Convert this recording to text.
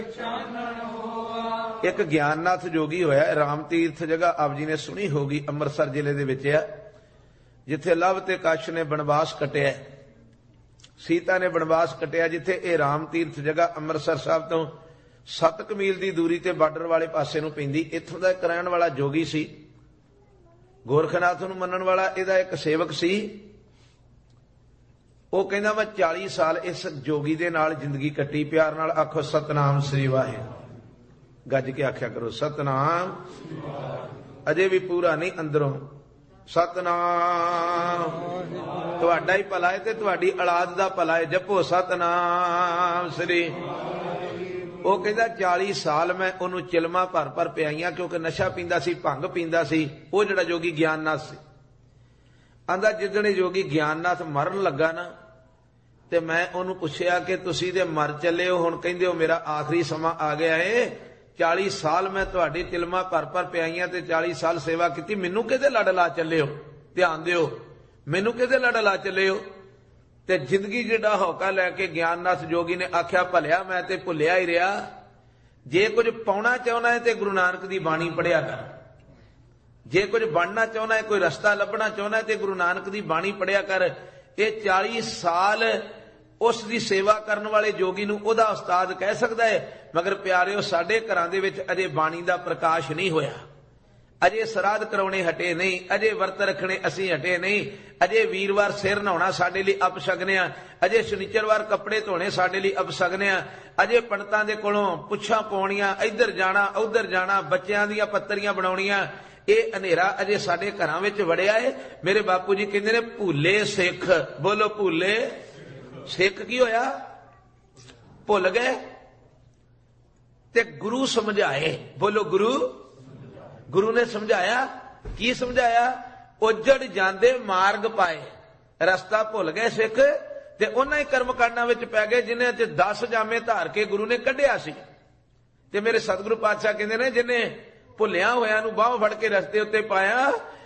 ਇੱਕ ਗਿਆਨਨਾਥ ਜੋਗੀ ਹੋਇਆ ਰਾਮ ਤੀਰਥ ਜਗ੍ਹਾ ਆਪ ਜੀ ਨੇ ਸੁਣੀ ਹੋਗੀ, ਅੰਮ੍ਰਿਤਸਰ ਜ਼ਿਲ੍ਹੇ ਦੇ ਵਿੱਚ ਆ, ਜਿੱਥੇ ਲਵ ਤੇ ਕਸ਼ ਨੇ ਬਨਵਾਸ ਕੱਟਿਆ, ਸੀਤਾ ਨੇ ਬਨਵਾਸ ਕੱਟਿਆ, ਜਿੱਥੇ ਇਹ ਰਾਮ ਤੀਰਥ ਜਗ੍ਹਾ ਅੰਮ੍ਰਿਤਸਰ ਸਾਹਿਬ ਤੋਂ 7 ਮੀਲ ਦੀ ਦੂਰੀ ਤੇ ਬਾਰਡਰ ਵਾਲੇ ਪਾਸੇ ਨੂੰ ਪੈਂਦੀ। ਇੱਥੋਂ ਦਾ ਇੱਕ ਰਹਿਣ ਵਾਲਾ ਜੋਗੀ ਸੀ, ਗੋਰਖਨਾਥ ਨੂੰ ਮੰਨਣ ਵਾਲਾ। ਇਹਦਾ ਇੱਕ ਸੇਵਕ ਸੀ, ਉਹ ਕਹਿੰਦਾ ਮੈਂ 40 ਸਾਲ ਇਸ ਜੋਗੀ ਦੇ ਨਾਲ ਜ਼ਿੰਦਗੀ ਕੱਟੀ। ਪਿਆਰ ਨਾਲ ਆਖੋ ਸਤਨਾਮ ਸ੍ਰੀ ਵਾਹਿਗੁਰੂ, ਗੱਜ ਕੇ ਆਖਿਆ ਕਰੋ ਸਤਨਾਮ। ਅਜੇ ਵੀ ਪੂਰਾ ਨਹੀਂ ਅੰਦਰੋਂ ਸਤਨਾਮ। ਤੁਹਾਡਾ ਹੀ ਭਲਾ ਹੈ ਤੇ ਤੁਹਾਡੀ ਔਲਾਦ ਦਾ ਭਲਾ ਹੈ, ਜਪੋ ਸਤਨਾਮ ਸ੍ਰੀ। ਉਹ ਕਹਿੰਦਾ 40 ਸਾਲ ਮੈਂ ਉਹਨੂੰ ਚਿਲਮਾ ਭਰ ਭਰ ਪਿਆਈਆਂ, ਕਿਉਂਕਿ ਨਸ਼ਾ ਪੀਂਦਾ ਸੀ, ਭੰਗ ਪੀਂਦਾ ਸੀ। ਉਹ ਜਿਹੜਾ ਜੋਗੀ ਗਿਆਨਨਾਥ ਸੀ, ਆਂਦਾ ਜਿੱਦਣ ਜੋਗੀ ਗਿਆਨਨਾਥ ਮਰਨ ਲੱਗਾ ਨਾ, ਤੇ ਮੈਂ ਉਹਨੂੰ ਪੁੱਛਿਆ ਕਿ ਤੁਸੀਂ ਤੇ ਮਰ ਚੱਲੇ ਹੋ, ਹੁਣ ਕਹਿੰਦੇ ਹੋ ਮੇਰਾ ਆਖਰੀ ਸਮਾਂ ਆ ਗਿਆ ਏ। 40 ਸਾਲ ਮੈਂ ਤੁਹਾਡੀ ਚਿਲਮਾ ਭਰ ਭਰ ਪਿਆਈਆਂ ਤੇ 40 ਸਾਲ ਸੇਵਾ ਕੀਤੀ, ਮੈਨੂੰ ਕਿਹਦੇ ਲੜ ਲਾ ਚੱਲੇ ਹੋ? ਧਿਆਨ ਦਿਓ, ਮੈਨੂੰ ਕਿਹਦੇ ਲੜ ਲਾ ਚੱਲੇ ਹੋ? ਤੇ ਜ਼ਿੰਦਗੀ ਜਿਹੜਾ ਹੌਕਾ ਲੈ ਕੇ ਗਿਆਨਨਾਥ ਜੋਗੀ ਨੇ ਆਖਿਆ ਭਲਿਆ ਮੈਂ ਤੇ ਭੁੱਲਿਆ ਹੀ ਰਿਹਾ, ਜੇ ਕੁਝ ਪਾਉਣਾ ਚਾਹੁੰਦਾ ਹੈ ਤੇ ਗੁਰੂ ਨਾਨਕ ਦੀ ਬਾਣੀ ਪੜ੍ਹਿਆ ਕਰ, ਜੇ ਕੁਝ ਬਣਨਾ ਚਾਹੁੰਦਾ ਹੈ, ਕੋਈ ਰਸਤਾ ਲੱਭਣਾ ਚਾਹੁੰਦਾ ਹੈ ਤੇ ਗੁਰੂ ਨਾਨਕ ਦੀ ਬਾਣੀ ਪੜ੍ਹਿਆ ਕਰ। ਇਹ 40 ਸਾਲ ਉਸ ਦੀ ਸੇਵਾ ਕਰਨ ਵਾਲੇ ਜੋਗੀ ਨੂੰ ਉਹਦਾ ਉਸਤਾਦ ਕਹਿ ਸਕਦਾ ਹੈ। ਮਗਰ ਪਿਆਰਿਓ, ਸਾਡੇ ਘਰਾਂ ਦੇ ਵਿੱਚ ਅਜੇ ਬਾਣੀ ਦਾ ਪ੍ਰਕਾਸ਼ ਨਹੀਂ ਹੋਇਆ, ਅਜੇ ਸਰਾਧ ਕਰਾਉਣੇ ਹਟੇ ਨਹੀਂ, ਅਜੇ ਵਰਤ ਰੱਖਣੇ ਅਸੀਂ ਹਟੇ ਨਹੀਂ, ਅਜੇ ਵੀਰਵਾਰ ਸਿਰ ਨਹਾਉਣਾ ਸਾਡੇ ਲਈ ਅਪਸ਼ਗਨਿਆ, ਅਜੇ ਸ਼ਨੀਚਰਵਾਰ ਕੱਪੜੇ ਧੋਣੇ ਸਾਡੇ ਲਈ ਅਪਸ਼ਗਨਿਆ, ਅਜੇ ਪੰਡਤਾਂ ਦੇ ਕੋਲੋਂ ਪੁੱਛਾਂ ਪਾਉਣੀਆਂ, ਇੱਧਰ ਜਾਣਾ ਉੱਧਰ ਜਾਣਾ, ਬੱਚਿਆਂ ਦੀਆਂ ਪੱਤਰੀਆਂ ਬਣਾਉਣੀਆਂ, ਇਹ ਹਨੇਰਾ ਅਜੇ ਸਾਡੇ ਘਰਾਂ ਵਿੱਚ ਵੜਿਆ ਏ। ਮੇਰੇ ਬਾਪੂ ਜੀ ਕਹਿੰਦੇ ਨੇ ਭੁੱਲੇ ਸਿੱਖ, ਬੋਲੋ ਭੁੱਲੇ ਸਿੱਖ। ਕੀ ਹੋਇਆ? ਭੁੱਲ ਗਏ। ਤੇ ਗੁਰੂ ਸਮਝਾਏ, ਬੋਲੋ ਗੁਰੂ। ਗੁਰੂ ਨੇ ਸਮਝਾਇਆ। ਕੀ ਸਮਝਾਇਆ? ਉਜੜ ਜਾਂਦੇ ਮਾਰਗ ਪਾਏ, ਰਸਤਾ ਭੁੱਲ ਗਏ ਸਿੱਖ ਤੇ ਉਹਨਾਂ ਹੀ ਕਰਮ ਕਾਂਡਾਂ ਵਿੱਚ ਪੈ ਗਏ ਜਿਨ੍ਹਾਂ ਚ 10 ਜਾਮੇ ਧਾਰ ਕੇ ਗੁਰੂ ਨੇ ਕੱਢਿਆ ਸੀ। ਤੇ ਮੇਰੇ ਸਤਿਗੁਰੂ ਪਾਤਸ਼ਾਹ ਕਹਿੰਦੇ ਨੇ ਜਿਹਨੇ ਭੁੱਲਿਆ ਹੋਇਆਂ ਨੂੰ ਬਾਹ ਫੜ ਕੇ ਰਸਤੇ ਉੱਤੇ ਪਾਇਆ,